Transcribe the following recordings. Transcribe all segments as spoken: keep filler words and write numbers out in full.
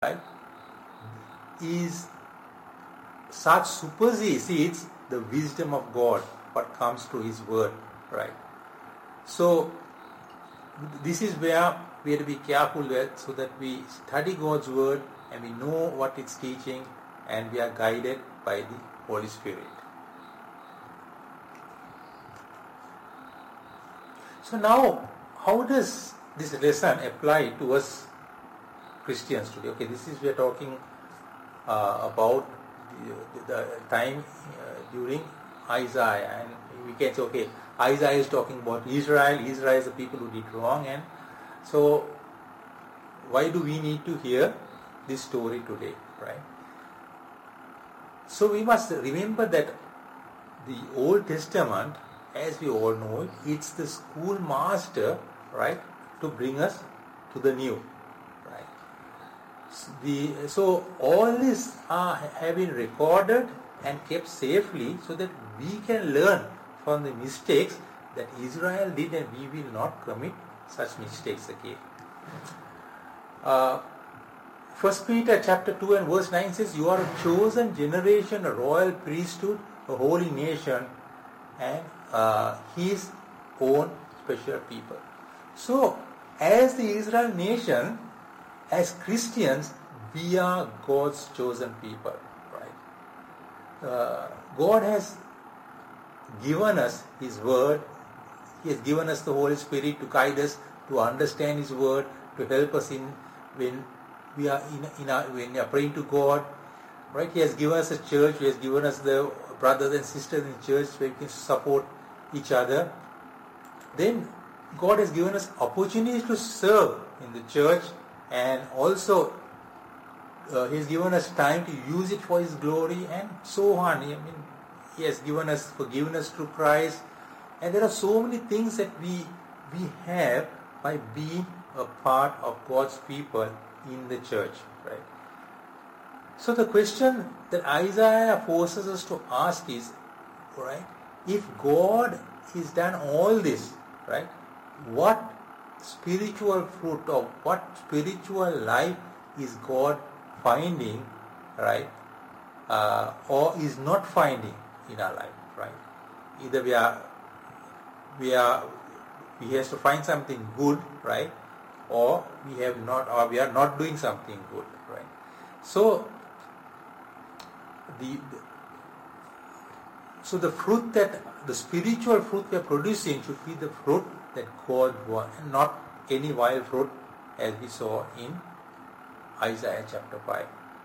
right, is such supersedes the wisdom of God, what comes to His word, right? So this is where we have to be careful with, so that we study God's word and we know what it's teaching, and we are guided by the Holy Spirit. So now, how does this lesson apply to us Christians today? Okay, this is we are talking uh, about the, the time uh, during Isaiah, and we can say, okay, Isaiah is talking about Israel. Israel is the people who did wrong, and so why do we need to hear this story today, right? So we must remember that the Old Testament, as we all know it, it's the schoolmaster, right, to bring us to the new, right? The, so all this are, have been recorded and kept safely so that we can learn from the mistakes that Israel did, and we will not commit such mistakes again. Uh, First Peter chapter two and verse nine says, "You are a chosen generation, a royal priesthood, a holy nation, and uh, His own special people." So, as the Israel nation, as Christians, we are God's chosen people, right? Uh, God has given us His word. He has given us the Holy Spirit to guide us, to understand His word, to help us in when we are in, in our, when we are praying to God, right? He has given us a church. He has given us the brothers and sisters in church where we can support each other. Then God has given us opportunities to serve in the church, and also uh, He has given us time to use it for His glory, and so on. I mean, He has given us forgiveness through Christ, and there are so many things that we we have by being a part of God's people in the church, right? So the question that Isaiah forces us to ask is, right, if God has done all this, right, what spiritual fruit or what spiritual life is God finding, right, uh, or is not finding in our life, right? Either we are, we are, He has to find something good, right, or we have not, or we are not doing something good, right? So the, the so the fruit that the spiritual fruit we are producing should be the fruit that God wants, and not any wild fruit, as we saw in Isaiah chapter five.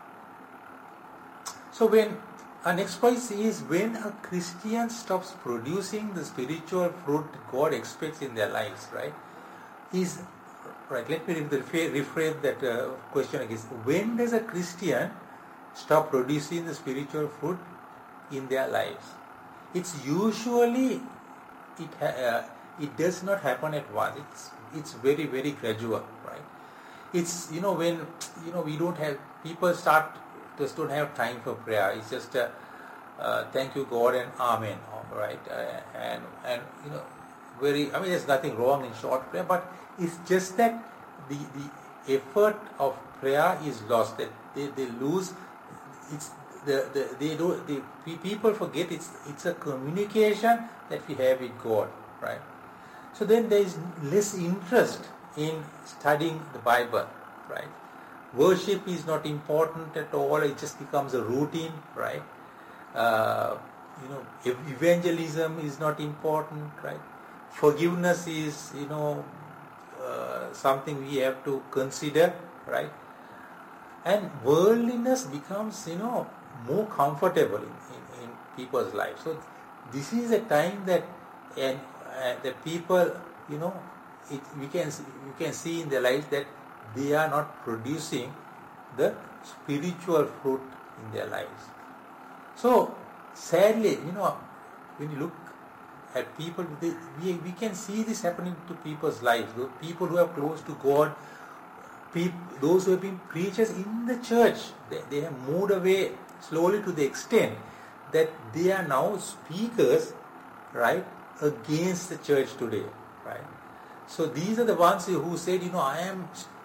So when our next point is, when a Christian stops producing the spiritual fruit God expects in their lives, right? Is right. Let me rephrase that uh, question again. When does a Christian stop producing the spiritual fruit in their lives? It's usually it ha- uh, it does not happen at once. It's it's very very gradual, right? It's you know when you know we don't have people start just don't have time for prayer. It's just uh, uh, thank you God and amen, right? Uh, and and you know very. I mean, there's nothing wrong in short prayer, but it's just that the the effort of prayer is lost. That they, they lose. It's the, the they do the people forget it's it's a communication that we have with God, right? So then there is less interest in studying the Bible, right? Worship is not important at all. It just becomes a routine, right? Uh, you know, evangelism is not important, right? Forgiveness is, you know, uh, something we have to consider, right? And worldliness becomes, you know, more comfortable in, in, in people's lives. So this is a time that and uh, the people, you know, it, we can you can see in their lives that they are not producing the spiritual fruit in their lives. So sadly, you know, when you look at people, they, we, we can see this happening to people's lives. Those people who are close to God, people, those who have been preachers in the church, they, they have moved away slowly to the extent that they are now speakers, right, against the church today, right? So these are the ones who said, you know, I am,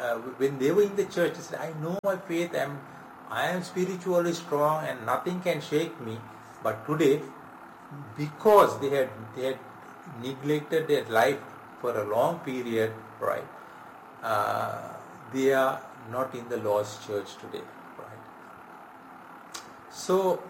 uh, when they were in the church, they said, I know my faith, I'm, I am spiritually strong and nothing can shake me. But today, because they had, they had neglected their life for a long period, right, uh, they are not in the Lord's church today, right. So,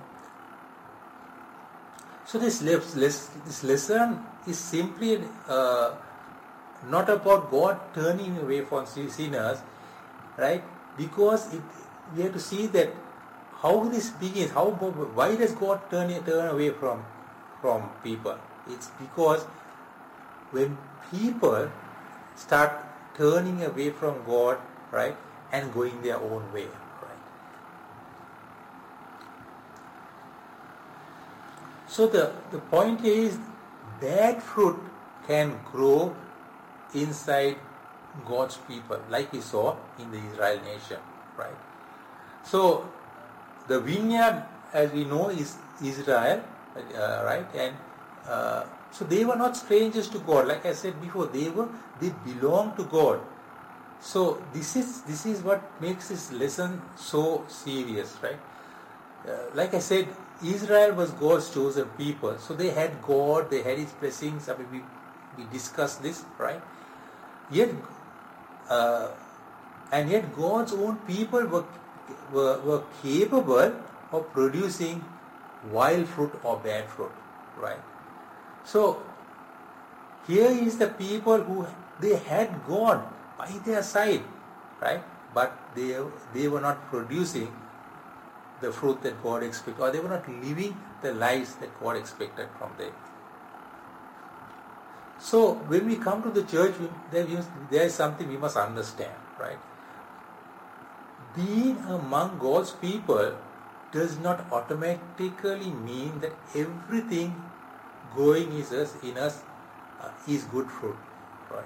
so this, this lesson is simply uh, not about God turning away from sinners, right? Because it, we have to see that how this begins. How why does God turn turn away from from people? It's because when people start turning away from God, right, and going their own way, right. So the the point is, bad fruit can grow inside God's people, like we saw in the Israel nation, right? So the vineyard, as we know, is Israel, uh, right? And uh, so they were not strangers to God. Like I said before, they were they belong to God. So this is this is what makes this lesson so serious, right? Uh, like I said, Israel was God's chosen people. So they had God, they had His blessings. I mean, we we discussed this, right? Yet, uh, and yet God's own people were, were, were capable of producing wild fruit or bad fruit, right? So, here is the people who, they had God by their side, right? But they, they were not producing the fruit that God expected, or they were not living the lives that God expected from them. So, when we come to the church, there is something we must understand, right? Being among God's people does not automatically mean that everything growing in us, in us uh, is good fruit, right?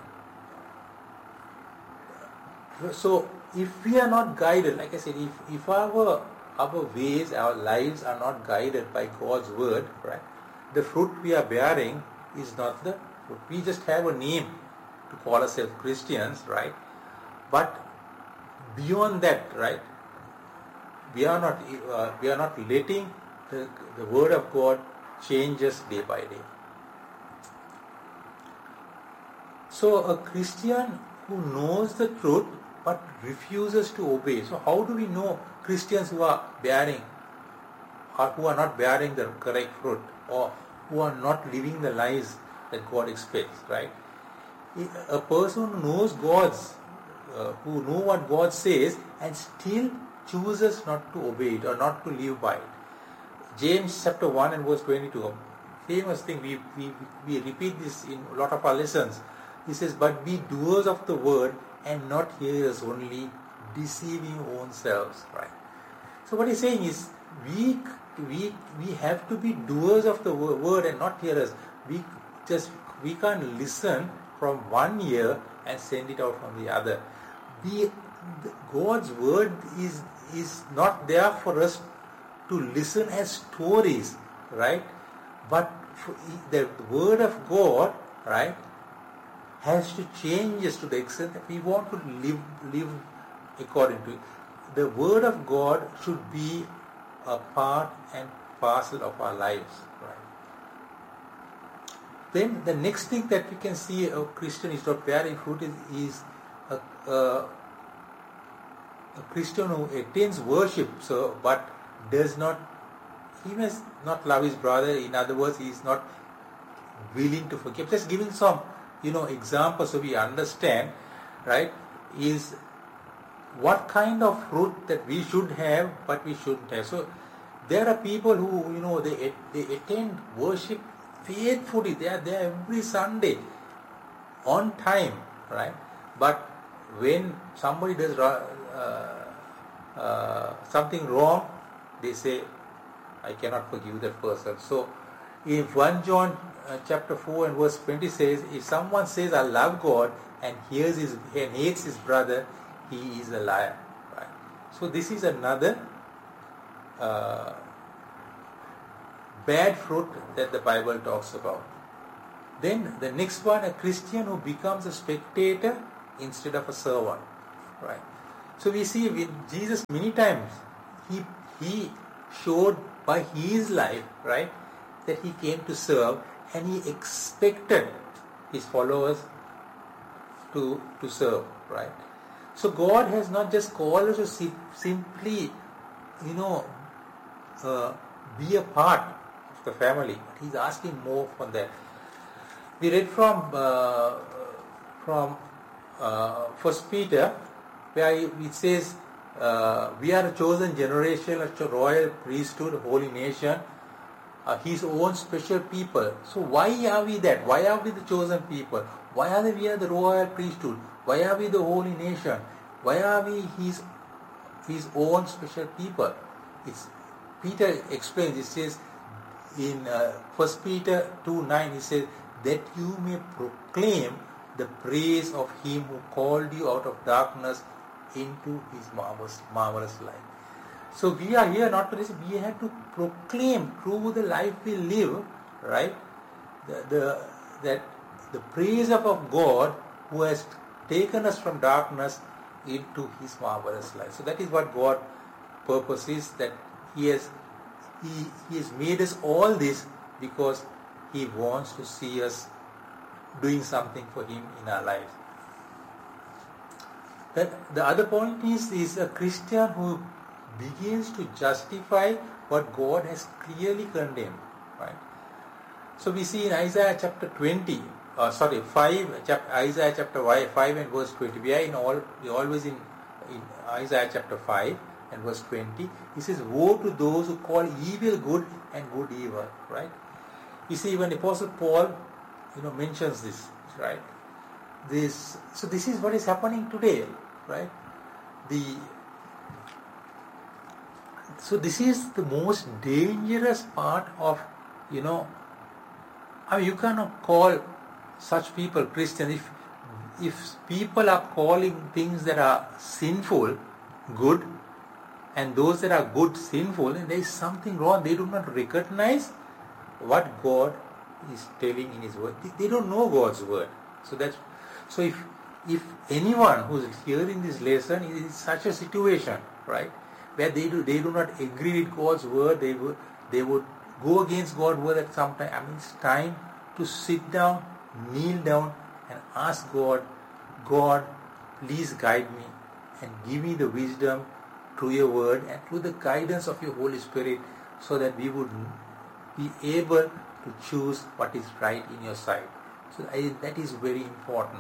So, if we are not guided, like I said, if, if our, our ways, our lives are not guided by God's word, right, the fruit we are bearing is not the we just have a name to call ourselves Christians, right? But beyond that, right, we are not uh, we are not letting the, the word of God change us day by day. So a Christian who knows the truth but refuses to obey. So how do we know Christians who are bearing or who are not bearing the correct fruit, or who are not living the lives that God expects, right? A person who knows God's, uh, who know what God says and still chooses not to obey it or not to live by it. James chapter one and verse twenty-two, a famous thing, we, we, we repeat this in a lot of our lessons. He says, but be doers of the word and not hearers only, deceiving own selves, right? So what he's saying is, we, we, we have to be doers of the word and not hearers. We Just we can't listen from one ear and send it out from the other. We, God's word is is not there for us to listen as stories, right? But the word of God, right, has to change us to the extent that we want to live live according to it. The word of God should be a part and parcel of our lives, right? Then the next thing that we can see a Christian is not bearing fruit is, is a, a, a Christian who attends worship, so but does not, he must not love his brother. In other words, he is not willing to forgive. Just giving some, you know, examples so we understand, right? Is what kind of fruit that we should have, but we shouldn't have. So there are people who, you know, they they attend worship faithfully, they are there every Sunday on time, right? But when somebody does uh, uh, something wrong, they say, I cannot forgive that person. So in First John uh, chapter four and verse twenty says, if someone says I love God and hears his and hates his brother, he is a liar, right? So this is another uh, bad fruit that the Bible talks about. Then the next one, a Christian who becomes a spectator instead of a servant, right? So we see with Jesus many times, he he showed by his life, right, that he came to serve, and he expected his followers to to serve, right? So God has not just called us to si- simply, you know, uh, be a part of the family, but He's asking more from that. We read from uh, from uh, First Peter, where it says, uh, "We are a chosen generation, a royal priesthood, holy nation, uh, His own special people." So why are we that? Why are we the chosen people? Why are we are the royal priesthood? Why are we the holy nation? Why are we His His own special people? It's Peter explains. He says in uh, First Peter two nine, he says, "That you may proclaim the praise of Him who called you out of darkness into His marvelous, marvelous light." So we are here not to listen. We have to proclaim through the life we live, right? The, the that the praise of, of God who has taken us from darkness into His marvelous light. So that is what God's purpose is. That He has He He has made us all this because He wants to see us doing something for Him in our lives. That the other point is is a Christian who begins to justify what God has clearly condemned, right? So we see in Isaiah chapter twenty, uh, sorry, five, chapter, Isaiah chapter five and verse twenty. We are in all, we are always in, in Isaiah chapter five and verse twenty. He says, "Woe to those who call evil good and good evil," right? You see, even Apostle Paul, you know, mentions this, right? This, so this is what is happening today, right? The So this is the most dangerous part of, you know, I mean, you cannot call such people Christians. If, if people are calling things that are sinful good, and those that are good sinful, then there is something wrong. They do not recognize what God is telling in His word. They, they don't know God's word. So that's so if if anyone who is hearing this lesson is in such a situation, right, where they do they do not agree with God's word, they would they would go against God's word at some time. I mean, it's time to sit down, kneel down, and ask God, God, please guide me and give me the wisdom through your word and through the guidance of your Holy Spirit, so that we would be able to choose what is right in your sight. So I, that is very important.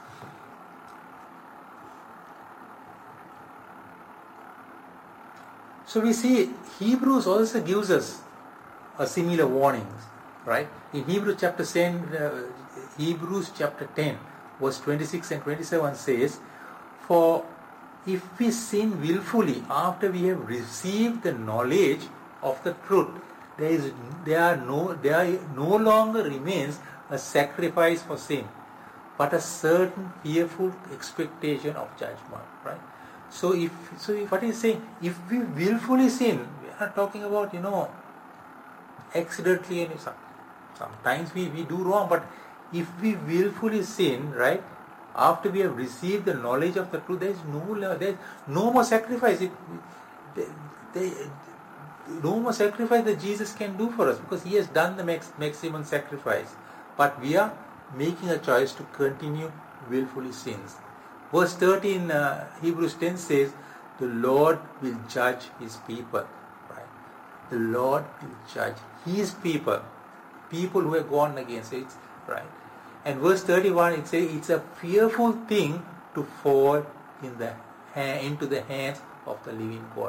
So we see Hebrews also gives us a similar warnings, right? In Hebrews chapter ten, uh, Hebrews chapter ten, verse twenty-six and twenty-seven says, "For if we sin willfully after we have received the knowledge of the truth, there is there are no there no longer remains a sacrifice for sin, but a certain fearful expectation of judgment." Right? So if so, if what he's saying, if we willfully sin, we are not talking about, you know, accidentally, and some, sometimes we, we do wrong, but if we willfully sin, right, after we have received the knowledge of the truth, there is no there is no more sacrifice. It, they, they, no more sacrifice that Jesus can do for us, because He has done the max, maximum sacrifice. But we are making a choice to continue willfully sins. Verse thirty in uh, Hebrews ten says, "The Lord will judge His people." Right? The Lord will judge His people, people who have gone against it. Right? And verse thirty-one, it says, "It's a fearful thing to fall in the into the hands of the living God."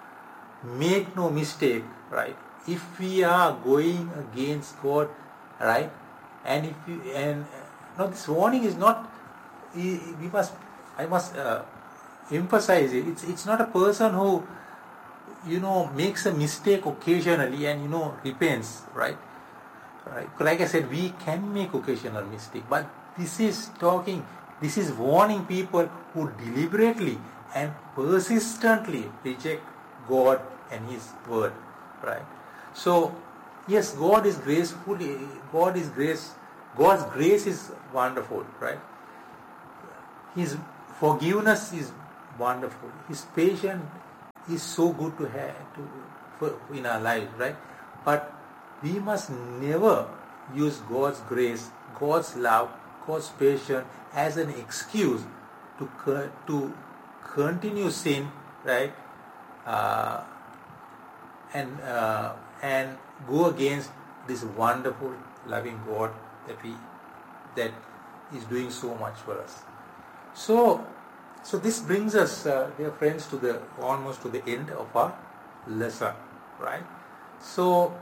Make no mistake, right? If we are going against God, right, and if you and now this warning is not, we must, I must uh, emphasize it. It's it's not a person who, you know, makes a mistake occasionally and, you know, repents, right? Right. Like I said, we can make occasional mistake, but this is talking, this is warning people who deliberately and persistently reject God and His word, right? So, yes, God is graceful. God is grace. God's grace is wonderful, right? His forgiveness is wonderful. His patience is so good to have to, for, in our lives, right? But we must never use God's grace, God's love, God's patience as an excuse to to continue sin, right? Uh, and uh, and go against this wonderful, loving God that we that is doing so much for us. So, so this brings us, uh, dear friends, to the almost to the end of our lesson, right? So,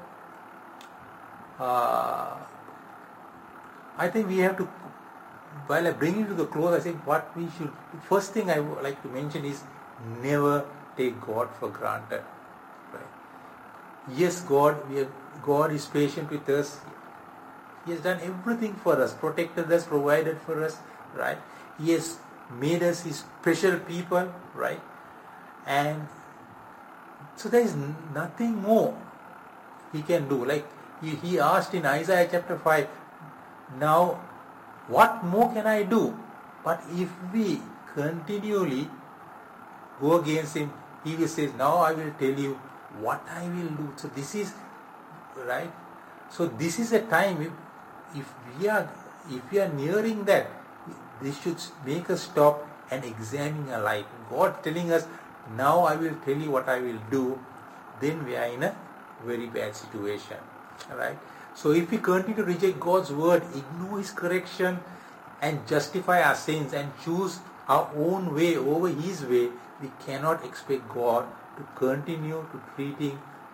uh, I think we have to, while I bring it to the close, I think what we should, first thing I would like to mention is never take God for granted. Right? Yes, God, we have, God is patient with us. He has done everything for us, protected us, provided for us, right? He has made us His special people, right? And so there is nothing more He can do. Like He, he asked in Isaiah chapter five, now what more can I do? But if we continually go against Him, He will say, now I will tell you what I will do. So this is, right? So this is a time, if, if we are if we are nearing that, this should make us stop and examine our life. God telling us, now I will tell you what I will do, then we are in a very bad situation. Right? So if we continue to reject God's word, ignore His correction, and justify our sins and choose our own way over His way, we cannot expect God to continue to treating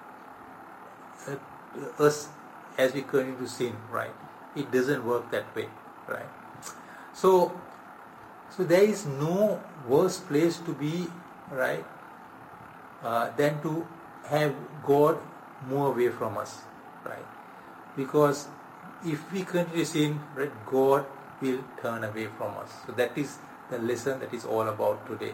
uh, us as we continue to sin. Right? It doesn't work that way. Right? So, so there is no worse place to be, right, uh, than to have God move away from us, right? Because if we continue to sin, right, God will turn away from us. So that is the lesson that is all about today.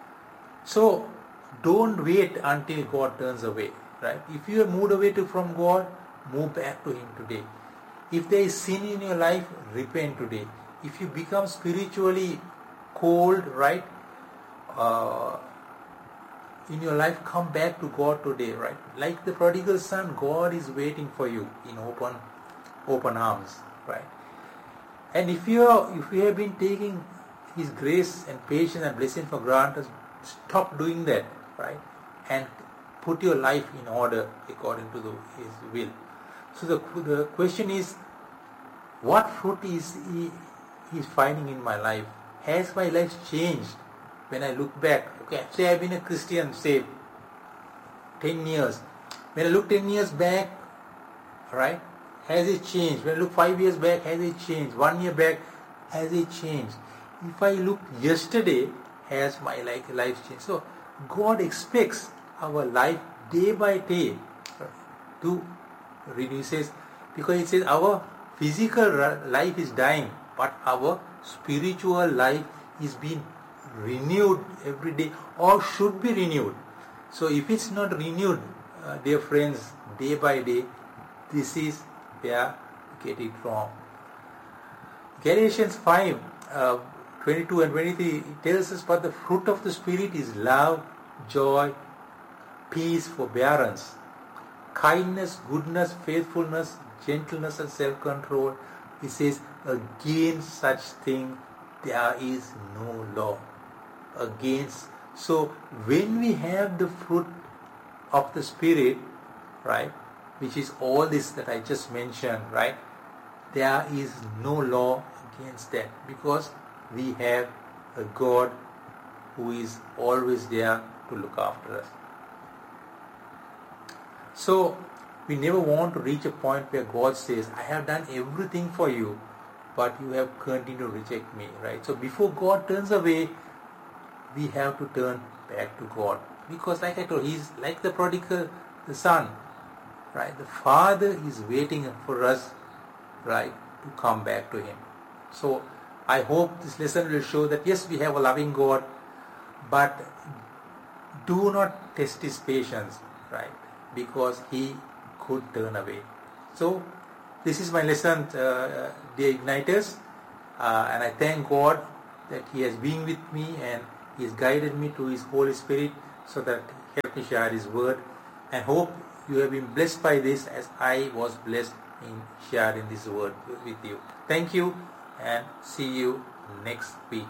So don't wait until God turns away, right? If you are moved away to, from God, move back to Him today. If there is sin in your life, repent today. If you become spiritually cold, right, uh, in your life, come back to God today, right? Like the prodigal son, God is waiting for you in open, open arms, right? And if you are, if you have been taking His grace and patience and blessing for granted, stop doing that, right? And put your life in order according to the, His will. So the the question is, what fruit is He? He's finding in my life? Has my life changed when I look back? Okay, say I've been a Christian, say ten years. When I look ten years back, right, has it changed? When I look five years back, has it changed? One year back, has it changed? If I look yesterday, has my life, life changed? So God expects our life day by day to renew. Says, because it says our physical life is dying, but our spiritual life is being renewed every day, or should be renewed. So if it's not renewed, uh, dear friends, day by day, this is where we get it wrong. Galatians five, uh, twenty-two and twenty-three, it tells us, but the fruit of the Spirit is love, joy, peace, forbearance, kindness, goodness, faithfulness, gentleness and self-control. It says, against such thing there is no law. Against. So when we have the fruit of the Spirit, right, which is all this that I just mentioned, right, there is no law against that, because we have a God who is always there to look after us. So we never want to reach a point where God says, I have done everything for you, but you have continued to reject me, right? So before God turns away, we have to turn back to God. Because like I told, He's like the prodigal, the son, right? The Father is waiting for us, right, to come back to Him. So I hope this lesson will show that yes, we have a loving God, but do not test His patience, right? Because He could turn away. So this is my lesson, uh, dear Igniters, uh, and I thank God that He has been with me and He's guided me to His Holy Spirit so that help me share His word, and hope you have been blessed by this as I was blessed in sharing this word with you. Thank you, and see you next week.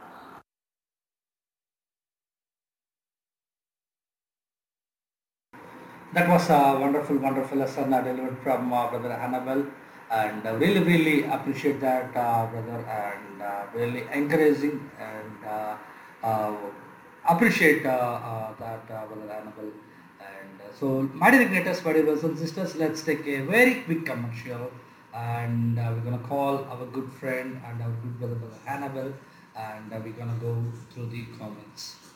That was a wonderful, wonderful lesson uh, delivered from uh, Brother Annabelle, and uh, really, really appreciate that, uh, brother, and uh, really encouraging and uh, uh, appreciate uh, uh, that, uh, Brother Annabelle. And uh, so, my dear greatest, my dear brothers and sisters, let's take a very quick commercial, and uh, we're gonna call our good friend and our good brother, Brother Annabelle, and uh, we're gonna go through the comments.